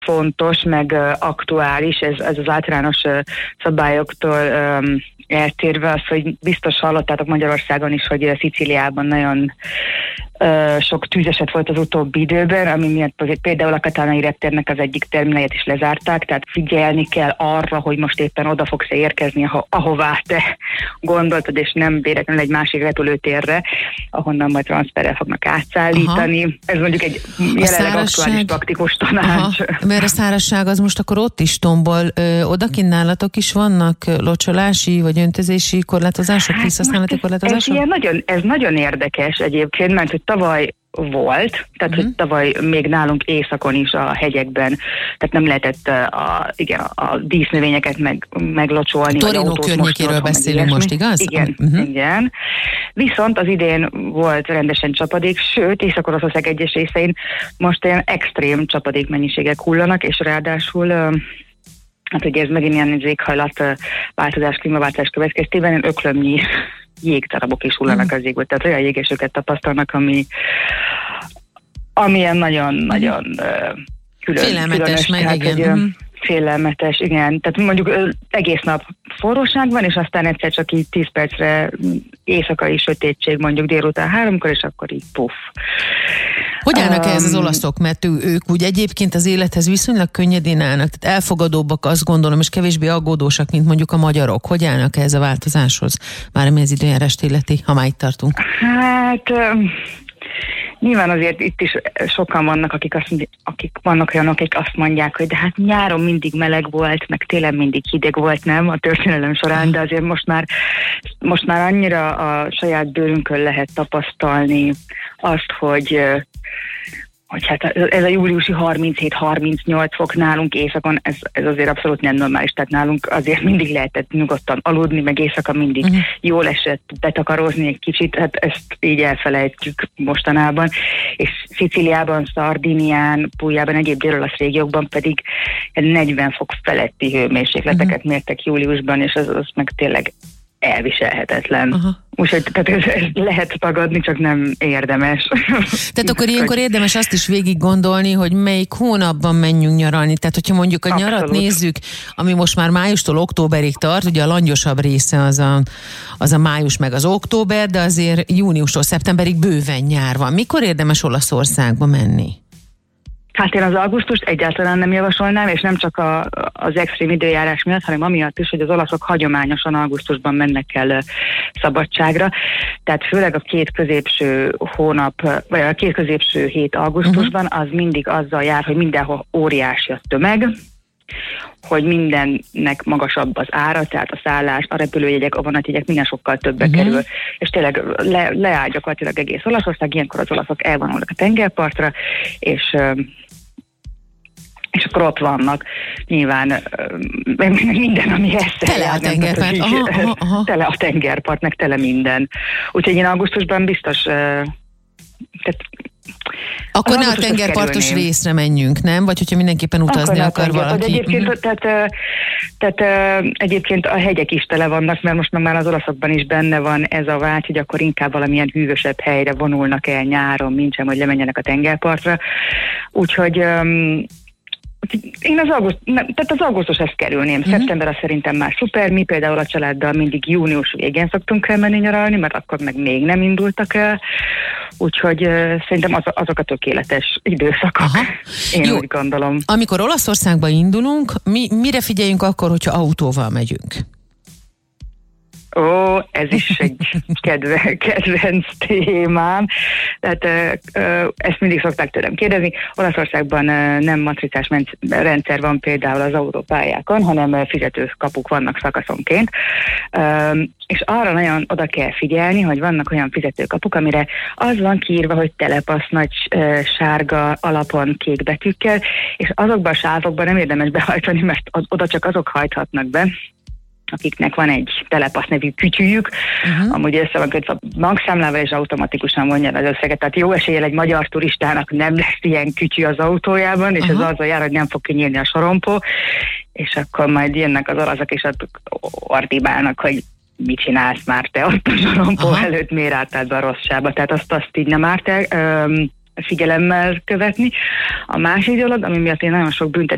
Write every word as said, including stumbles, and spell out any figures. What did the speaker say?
fontos, meg uh, aktuális, ez, ez az általános uh, szabályoktól um, eltérve az, hogy biztos hallottátok Magyarországon is, hogy Szicíliában nagyon uh, sok tűzeset volt az utóbbi időben, ami miatt például a katánai reptérnek az egyik termináját is lezárták, tehát figyelni kell arra, hogy most éppen oda fogsz érkezni, aho- ahová te gondoltad, és nem véletlenül egy másik repülőtérre, ahonnan majd transferrel fognak átszállítani. Aha. Ez mondjuk egy jelenleg aktuális praktikus tanács. Aha. Mert a szárazság az most akkor ott is tombol. Ö, odakint nálatok is vannak locsolási vagy öntözési korlátozások, hát vízhasználati korlátozások? Ez, ez, nagyon, ez nagyon érdekes egyébként, mert hogy tavaly volt, tehát uh-huh. hogy tavaly még nálunk északon is a hegyekben, tehát nem lehetett a, igen, a dísznövényeket meg, meglocsolni. Torino környékéről beszélünk most, igaz? Igen, uh-huh. igen. Viszont az idén volt rendesen csapadék, sőt, Észak-Oroszország egyes részein most ilyen extrém csapadék mennyiségek hullanak, és ráadásul hát ugye ez megint ilyen éghajlat változás, klímaváltozás következtében ilyen öklömnyi jégdarabok is hullanak az jégből, tehát olyan jégesőket tapasztalnak, ami amilyen nagyon-nagyon uh, külön, félelmetes, különös. meg igen. Tehát, hogy, félelmetes, igen. Tehát mondjuk ö, egész nap forróság van, és aztán egyszer csak így tíz percre éjszakai sötétség, mondjuk délután háromkor, és akkor így puff. Hogy állnak um, ehhez az olaszok? Mert ő, ők úgy egyébként az élethez viszonylag könnyedén állnak, tehát elfogadóbbak, azt gondolom, és kevésbé aggódósak, mint mondjuk a magyarok. Hogy állnak ehhez a változáshoz? Már ami az időjárást illeti, ha már itt tartunk. Hát... Um, Nyilván azért itt is sokan vannak, akik, azt, akik vannak olyanok, akik azt mondják, hogy de hát nyáron mindig meleg volt, meg télen mindig hideg volt, nem, a történelem során, de azért most már, most már annyira a saját bőrünkön lehet tapasztalni azt, hogy hogy hát ez a júliusi harminchét harmincnyolc fok nálunk éjszakon, ez, ez azért abszolút nem normális, tehát nálunk azért mindig lehetett nyugodtan aludni, meg éjszaka mindig uh-huh. jól esett betakarózni egy kicsit, hát ezt így elfelejtjük mostanában, és Szicíliában, Szardinián, Pújában, egyéb dél-olasz régiókban pedig negyven fok feletti hőmérsékleteket uh-huh. mértek júliusban, és az, az meg tényleg elviselhetetlen. Aha. Úgyhogy tehát ez, ez lehet tagadni, csak nem érdemes. Tehát akkor ilyenkor érdemes azt is végig gondolni, hogy melyik hónapban menjünk nyaralni. Tehát, hogyha mondjuk a Abszolút. nyarat nézzük, ami most már májustól októberig tart, ugye a langyosabb része az a, az a május meg az október, de azért júniustól szeptemberig bőven nyár van. Mikor érdemes Olaszországba menni? Hát én az augusztust egyáltalán nem javasolnám, és nem csak a, az extrém időjárás miatt, hanem amiatt is, hogy az olaszok hagyományosan augusztusban mennek el szabadságra. Tehát főleg a két középső hónap, vagy a két középső hét augusztusban uh-huh. az mindig azzal jár, hogy mindenhol óriási a tömeg, hogy mindennek magasabb az ára, tehát a szállás, a repülőjegyek, a vonatjegyek, minden sokkal többe uh-huh. kerül. És tényleg le, leáll gyakorlatilag egész Olaszország, ilyenkor az olaszok elvonulnak a tengerpartra, és és akkor ott vannak nyilván minden, ami ezt tele a tengerpart. Aha, aha, aha. Tele a tengerpart, meg tele minden. Úgyhogy én augusztusban biztos tehát akkor ne a tengerpartos kerülném. Részre menjünk, nem? Vagy hogyha mindenképpen utazni akar, akar valaki. Egyébként, uh-huh. tehát, tehát egyébként a hegyek is tele vannak, mert most már az olaszokban is benne van ez a vágy, hogy akkor inkább valamilyen hűvösebb helyre vonulnak el nyáron, mintsem, hogy lemenjenek a tengerpartra. Úgyhogy um, én az augusztus, tehát az augusztus ezt kerülném. Uh-huh. Szeptember az szerintem már szuper, mi például a családdal mindig június végén szoktunk elmenni nyaralni, mert akkor meg még nem indultak el. Úgyhogy uh, szerintem az, azok a tökéletes időszakok. Aha. Én Jó. úgy gondolom. Amikor Olaszországba indulunk, mi, mire figyeljünk akkor, hogyha autóval megyünk? Ó, ez is egy kedve, kedvenc témám. Tehát ezt mindig szokták tőlem kérdezni. Olaszországban nem matricás rendszer van például az autópályákon, hanem fizetőkapuk vannak szakaszonként. És arra nagyon oda kell figyelni, hogy vannak olyan fizetőkapuk, amire az van kiírva, hogy telepasz nagy sárga alapon kék betűkkel, és azokban a sávokban nem érdemes behajtani, mert oda csak azok hajthatnak be, akiknek van egy telepasz nevű kütyűjük, uh-huh. amúgy össze van kötve a bankszámlával, és automatikusan vonja az összeget. Tehát jó eséllyel egy magyar turistának nem lesz ilyen kütyű az autójában, és uh-huh. ez azzal jár, hogy nem fog kinyílni a sorompó, és akkor majd jönnek az olaszok, és ott ordibálnak, hogy mit csinálsz már te ott a sorompó uh-huh. előtt, miért álltál be a rossz sába. Tehát azt, azt így nem árt el, öm, figyelemmel követni. A másik dolog, ami miatt én nagyon sok büntet